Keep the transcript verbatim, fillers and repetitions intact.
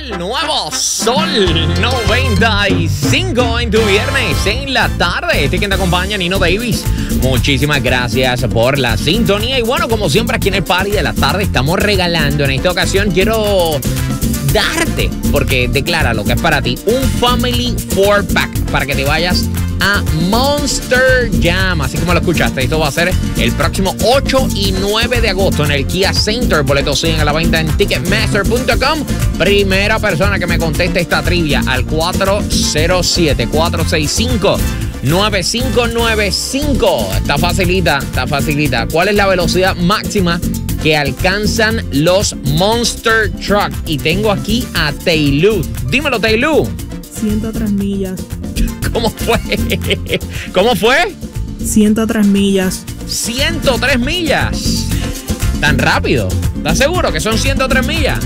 el nuevo Sol noventa y cinco en tu viernes en la tarde. Este quien te acompaña, Nino Davis. Muchísimas gracias por la sintonía. Y bueno, como siempre aquí en el party de la tarde estamos regalando. En esta ocasión quiero darte, porque declara lo que es para ti, un Family four pack para que te vayas a Monster Jam, así como lo escuchaste. Esto va a ser el próximo ocho y nueve de agosto en el Kia Center. Boletos siguen a la venta en ticketmaster punto com. Primera persona que me conteste esta trivia al cuatro cero siete, cuatro seis cinco, nueve cinco nueve cinco. Está facilita, está facilita. ¿Cuál es la velocidad máxima que alcanzan los Monster Truck? Y tengo aquí a Teilu. Dímelo, Teilu. ciento tres millas. ¿Cómo fue? ¿Cómo fue? ciento tres millas. ciento tres millas. ¿Tan rápido? ¿Estás seguro que son ciento tres millas?